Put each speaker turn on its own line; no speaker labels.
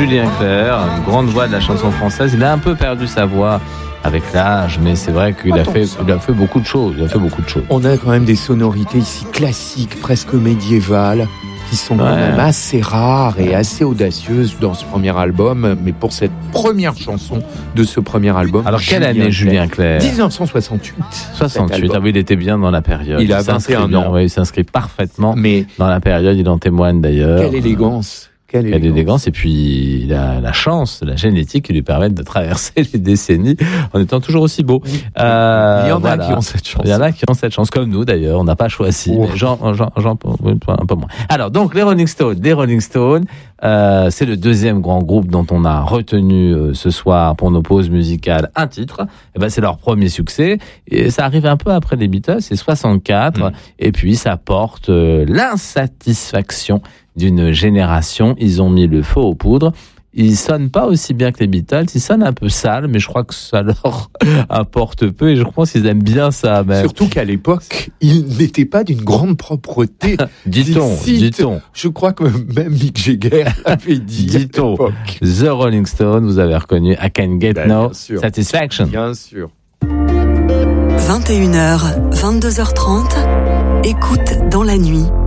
Julien Clerc, une grande voix de la chanson française. Il a un peu perdu sa voix avec l'âge, mais c'est vrai qu'il a fait beaucoup de choses.
On a quand même des sonorités ici classiques, presque médiévales, qui sont quand même assez rares et assez audacieuses dans ce premier album. Mais pour cette première chanson de ce premier album...
Alors, quelle année, Julien Clerc ?
1968.
68, il était bien dans la période.
Il a 21 ans.
Oui, il s'inscrit parfaitement dans la période, il en témoigne d'ailleurs.
Quelle élégance. Quelle
élégance, et puis il a la chance, la génétique qui lui permet de traverser les décennies en étant toujours aussi beau.
Il y en a qui ont cette chance.
Il y en a qui ont cette chance, comme nous d'ailleurs, on n'a pas choisi, mais Jean, un peu moins. Alors donc les Rolling Stones, c'est le deuxième grand groupe dont on a retenu ce soir pour nos pauses musicales un titre. Et ben c'est leur premier succès, et ça arrive un peu après les Beatles, c'est 64, et puis ça porte l'insatisfaction d'une génération. Ils ont mis le feu aux poudres. Ils sonnent pas aussi bien que les Beatles. Ils sonnent un peu sales, mais je crois que ça leur apporte peu, et je pense qu'ils aiment bien ça même.
Surtout qu'à l'époque, ils n'étaient pas d'une grande propreté.
Dit-on.
Je crois que même Mick Jagger avait dit.
Dit-on. The Rolling Stones, vous avez reconnu I Can Get No Satisfaction.
Bien sûr.
21h, 22h30, écoute dans la nuit.